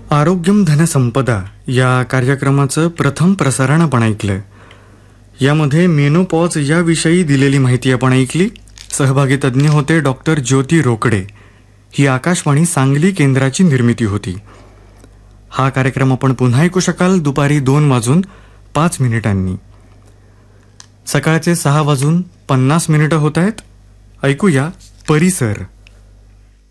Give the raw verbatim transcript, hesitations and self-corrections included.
आरोग्यम धनसंपदा या कार्यक्रमाचं प्रथम प्रसारण आपण ऐकलं. यामध्ये मेनोपॉज याविषयी दिलेली माहिती आपण ऐकली. सहभागी तज्ज्ञ होते डॉक्टर ज्योती रोकडे. ही आकाशवाणी सांगली केंद्राची निर्मिती होती. हा कार्यक्रम आपण पुन्हा ऐकू शकाल दुपारी दोन वाजून पाच मिनिटांनी. सकाळचे सहा वाजून पन्नास मिनिटं होत आहेत. ऐकूया परिसर.